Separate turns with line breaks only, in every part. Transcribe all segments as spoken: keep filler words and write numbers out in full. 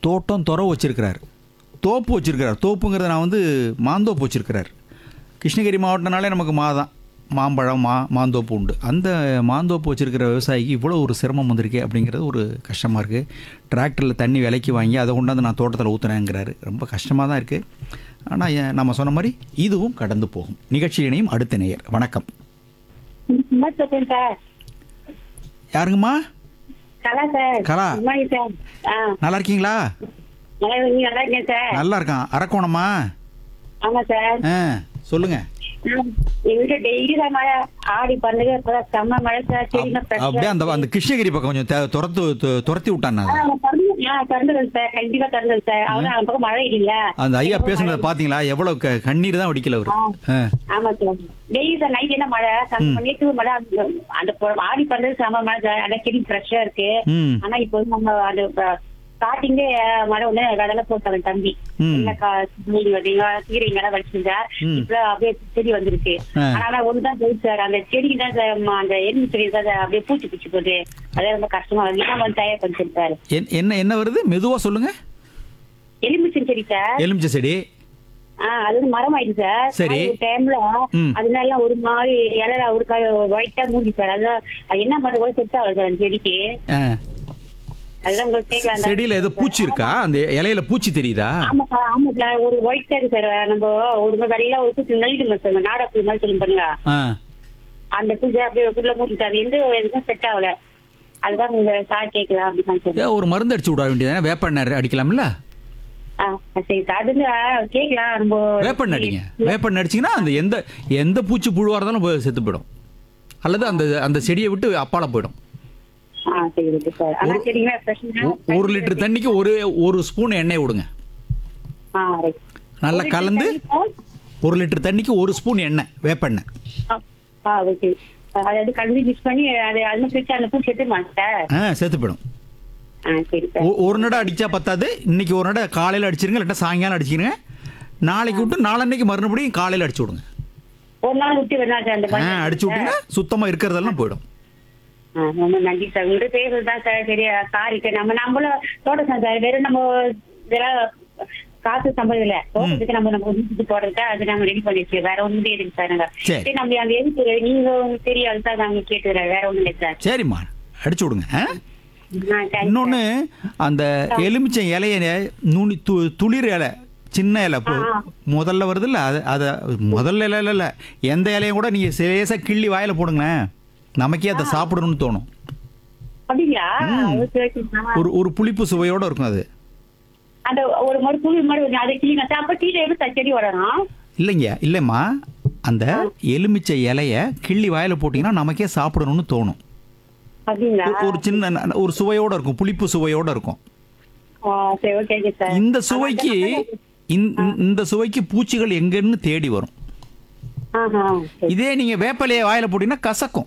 தோட்டம் துறவு வச்சிருக்கிறார், தோப்பு வச்சிருக்கிறார். தோப்புங்கிறத நான் வந்து மாந்தோப்பு வச்சிருக்கிறார். கிருஷ்ணகிரி மாவட்டம்னாலே நமக்கு மாதான், மாம்பழம், மா மாந்தோப்பு உண்டு. அந்த மாந்தோப்பு வச்சுருக்கிற விவசாயிக்கு இவ்வளோ ஒரு சிரமம் வந்திருக்கே அப்படிங்கிறது ஒரு கஷ்டமாக இருக்குது. டிராக்டரில் தண்ணி விலைக்கு வாங்கி அதை கொண்டாந்து நான் தோட்டத்தில் ஊற்றுறேங்கிறாரு. ரொம்ப கஷ்டமாக தான் இருக்குது. ஆனால் நம்ம சொன்ன மாதிரி இதுவும் கடந்து போகும். நிகழ்ச்சியினையும் அடுத்த நேயர். வணக்கம். யாருங்கம்மா?
கலா சார்.
கலா,
சார். ஆ,
நல்லா இருக்கீங்களா?
நல்லா நீங்க நல்லா இருக்கேன் சார்.
நல்லா இருக்கான். அரக்கோணமா?
ஆமா சார்.
ஆ, சொல்லுங்க.
எங்க டெய்லி தான் மழை. ஆடி பண்ணுங்க இப்பதான் செம்ம மழை சார். செடிங்க
அப்படியே அந்த அந்த கிருஷ்ணகிரி பக்கம் கொஞ்சம் த- துரத்து து- துரத்தி விட்டான்.
திறந்துடும் சார், கண்டிப்பா திறந்துடும் சார். அவரும் அந்த பக்கம் மழை இல்ல.
அந்த ஐயா பேசுனதை பாத்தீங்களா? எவ்வளவு க- கண்ணீர் தான் வடிக்கல அவரு. ஆ.
ஆமா சார். டெய்லி சார் நைட் என்ன மழை, நேற்று மழை. அந்த அந்த பொ- ஆடி பண்ணது செம்ம மழை சார். அந்த செடி ஃப்ரெஷ்ஷா இருக்கு.
ம்.
ஆனா இப்போ வந்து நம்ம அந்த ஸ்டார்டிங்கே மழை ஒண்ணு கடலை போட்டாங்க தம்பி.
ம்.
என்ன கீரைங்க எல்லாம் வச்சிருந்தா
ம்.
இப்ப அப்படியே செடி வந்துருக்கு.
ஆ.
ஆனா ஒண்ணுதான் போயிடுச்சு சார். அந்த செடி தான் சார், ம- அந்த எலும்பு செடி தான் சார் அப்படியே பூச்சி பிடிச்சி போகுது. அதே ரொம்ப கஷ்டமா இருக்கு. இதான் வந்து தயார் பண்ணிச்சு சார்.
என்- என்ன என்ன வருது? மெதுவா சொல்லுங்க.
எலும்பு செடி சார்.
எலுமிச்சை செடி.
ஆஹ் அது வந்து மரம் ஆயிடுச்சு சார்.
சரி.
டைம்ல
ம்.
அதனால ஒரு மாதிரி இலை ஒரு ஒயிட்டா மூடி சார். அதான் அது என்ன பண்றது கூட செட் ஆகுது சார் அந்த செடிக்கு.
ஆ.
அதுதான் உங்களுக்கு கேட்கலாம்.
செடியில ஏதோ பூச்சி இருக்கா? அந்த இலையில பூச்சி தெரியுதா?
ஆமா சார், ஆமா சார். ஒரு ஒயிட்டா இருக்கு சார். நம்ம ஒரு வெள்ளையில ஒரு பூச்சி நெல்லிடுங்க சார், நாடா பூ மாதிரி சொல்லி பாருங்க.
ஆ.
அந்த பூச்சி அப்படியே உள்ள மூடிட்டு அது எந்த எதுவும் செட் ஆகல. அதுதான் நீங்க சார் கேட்கலாம் அப்படின்னு சொல்லி.
ஏன் ஒரு மருந்து அடிச்சு விட வேண்டியதானே? வேப்பெண்ணெய் அடிக்கலாம்ல?
ஆ சரி சார், அது வந்து கேட்கலாம். ரொம்ப
வேப்பெண்ணெய் அடிங்க. வேப்பெண்ணெய் அடிச்சிங்கன்னா அந்த எந்த எந்த பூச்சி புழுவா இருந்தாலும் போய் செத்து போயிடும். அல்லது அந்த அந்த செடியை விட்டு அப்பால போயிடும்.
ஆ சரி ஓகே சார். ஆனா சரிங்களா பிரச்சனை.
ஒ- ஒரு லிட்டர் தண்ணிக்கு ஒரு ஒரு ஸ்பூன் எண்ணெய் விடுங்க.
ஆ ரைட்.
நல்லா கலந்து ஒரு லிட்டர் தண்ணிக்கு ஒரு ஸ்பூன் எண்ணெய், வேப்பெண்ணெய்.
ஆ ஓகே. அதாவது கலந்து மிக்ஸ் பண்ணி அது அது பிடிச்சா அந்த பூ செத்துருவாங்க சார்.
ஆ, செத்து போயிடும்.
ஆ சரி சார்.
ஒ- ஒரு நட அடிச்சா பத்தாது. இன்னைக்கு ஒரு நட காலையில அடிச்சிருங்க, இல்லாட்டா சாயங்காலம் அடிச்சிருங்க. நாளைக்கு விட்டு நாளன்னைக்கு மறுபடியும் காலையில அடிச்சு விடுங்க.
ஒரு நாள் விட்டு வேணா சார் அந்த
ஆ,
மாதிரி.
அடிச்சு விட்டீங்கன்னா சுத்தமா இருக்கிறதெல்லாம் போயிடும்.
ஆ, ரொம்ப நன்றி சார். உங்கள்கிட்ட பேசுறது தான் சார் சரியா காரிக்கு. நம்ம நம்மளும் தோட்டம் சார். வெறும் நம்ம வேற காசு சம்பளம் தோட்டத்துக்கு நம்ம நம்ம வீட்டுக்கு போடுறதுக்கு அது நம்ம ரெடி பண்ணி வச்சு வேற ஒண்ணும் இருக்கு சார். நாங்க
சரி.
சரி, நம்ம அந்த எதுக்கு நீங்க உங்களுக்கு தெரியாது சார், நாங்க கேட்டுக்கிறேன். வேற ஒண்ணும் இல்லை சார்.
சரிம்மா, அடிச்சு விடுங்க. ஆ?
ஆ, thanks
இன்னொன்னு, அந்த எலுமிச்சை இலைய நுனி து துளிர் இலை, சின்ன இலை போ- முதல்ல வருது இல்ல, அது அதை முதல்ல இலை இல்லை, எந்த இலையும் கூட நீங்க லேசா கிள்ளி வாயில போடுங்களேன். நமக்கே அதை சாப்பிடணும்னு தோணும்.
அப்படிங்களா?
ம்.
Okay, okay. ஆ.
ஒரு ஒரு புளிப்பு சுவையோட இருக்கும் அது.
அந்த ஒரு மாதிரி புளி மாதிரி ஒரு அதை கிளீனா சார். அப்ப கீழே எப்படி சார் செடி வளரும்?
இல்லைங்க, இல்லைம்மா, அந்த எலுமிச்சை இலைய கிள்ளி வாயில போட்டீங்கன்னா நமக்கே சாப்பிடணும்னு தோணும்.
அப்படிங்களா?
ஒரு- ஒரு சின்ன ந- ஒரு சுவையோட இருக்கும், புளிப்பு சுவையோட இருக்கும்.
ஆ, சரி ஓகே ஓகே சார்.
இந்த சுவைக்கு இந்த- இந்த சுவைக்கு பூச்சிகள் எங்கன்னு தேடி வரும்.
ஆஹா, சரி.
இதே நீங்க வேப்பலையை வாயில போட்டீங்கன்னா கசக்கும்,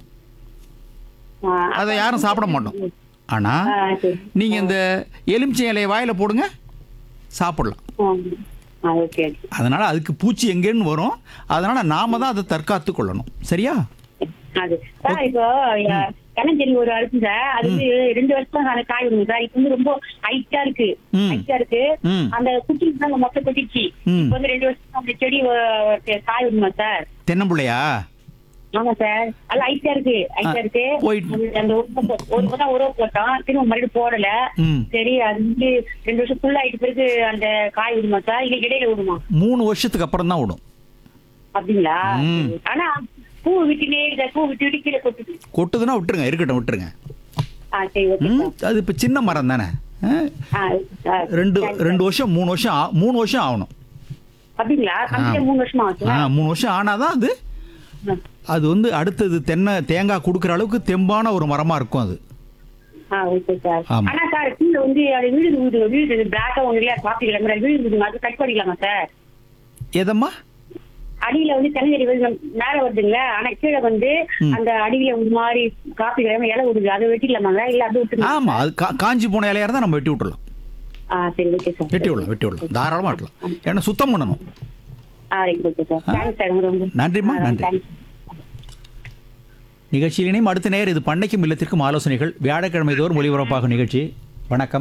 ஆ,
அதை யாரும் சாப்பிட மாட்டோம். ஆனா
ஆ, சரி.
நீங்க இந்த எலுமிச்சை இலையை வாயில போடுங்க, சாப்பிடலாம்.
ஆ, ஆ, ஓகே ஓகே.
அதனால அதுக்கு பூச்சி எங்கன்னு வரும். அதனால நாம தான் அதை தற்காத்து கொள்ளணும். சரியா?
அது சார் இப்போ கண்ணஞ்செடி ஒரு அரிசி சார். அது வந்து ரெண்டு வருஷம் அந்த காய் விடுங்க சார். இப்போ வந்து ரொம்ப ஹைட்டா இருக்கு,
ம்.
ஹைட்டா இருக்கு.
ம்.
அந்த குச்சி தான் மொத்த கொட்டிச்சு.
ம்.
இப்போ வந்து ரெண்டு வருஷம் அந்த செடி அஹ், காய் விடுமா சார்?
தென்னம்பிள்ளையா?
ஆமா சார். அது ஹைட்டா இருக்கு, ஹைட்டா இருக்கு.
போயிட்டு-
அது அந்த ஒரு பக்கம் ஒரு பக்கம் உறவு போட்டோம், திரும்ப மறுபடியும் போடல.
ம்.
சரி, அது வந்து ரெண்டு வருஷம் ஃபுல் ஆயிட்டு பிறகு அந்த காய் விடுமா சார்? இல்ல இடையில விடுமா?
மூணு வருஷத்துக்கு அப்புறம் தான் விடும்.
அப்படிங்களா?
ம்.
ஆனா பூ விட்டுனே இருக்க, பூ விட்டு விட்டு கீழே கொட்டுது.
கொட்டுதுன்னா விட்டுருங்க, இருக்கட்டும், விட்டுருங்க.
ஆ சரி ஓகே
ம்,
சார்.
அது இப்ப சின்ன மரம் தானே. ஆ?
ஆ, ஆ,
ரெண்டு
thanks,
ரெண்டு
sir.
வருஷம் மூணு வருஷம் ஆ- மூணு வருஷம் ஆகணும்.
அப்படிங்களா? கம்மியா மூணு வருஷமா ஆச்சு.
ஆ, மூணு வருஷம் ஆனாதான் அது அது வந்து அடுத்தது தென்னை தேங்காய் கொடுக்குற அளவுக்கு தெம்பான ஒரு மரமா இருக்கும் அது.
ஆ ஓகே சார்.
ஆமா.
ஆனா சார் கீழே வந்து அது வீடு வீடு வீடு பிளாக்கா ஒண்ணு இல்லையா பாத்துக்கலாம், வீடு வீடு அது கட் பண்ணிக்கலாமா சார்?
எதம்மா?
அடியில வந்து தென்னஞ்செடி வந்து மேல வருதுங்களா, ஆனா கீழே வந்து அந்த அடியில ஒரு மாதிரி காப்பி கிழமை இலை விடுது, அதை வெட்டிக்கலாமாங்க? இல்ல அது விட்டு?
ஆமா, அது கா- காஞ்சி போன இலையா இருந்தா நம்ம வெட்டி விட்டுறலாம்.
ஆ சரி ஓகே சார்.
வெட்டி விடலாம், வெட்டி விடலாம், தாராளமா வெட்டலாம். ஏன்னா சுத்தம் பண்ணணும்.
ஆ right okay sir. Thanks sir. ரொம்ப
நன்றிம்மா,
ஆ,
நன்றி.
thanks.
நிகழ்ச்சியினையும் அடுத்த நேரம் இது பண்ணைக்கும் இல்லத்திற்கும் ஆலோசனைகள் வியாழக்கிழமை தோறும் ஒளிபரப்பாகும் நிகழ்ச்சி. வணக்கம்.